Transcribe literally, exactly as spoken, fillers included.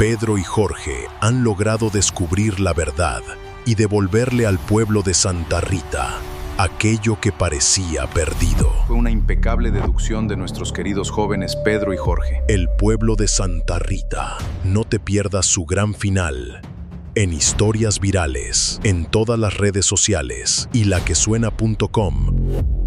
Pedro y Jorge han logrado descubrir la verdad y devolverle al pueblo de Santa Rita aquello que parecía perdido. Fue una impecable deducción de nuestros queridos jóvenes Pedro y Jorge. El pueblo de Santa Rita. No te pierdas su gran final en Historias Virales, en todas las redes sociales y la que suena punto com.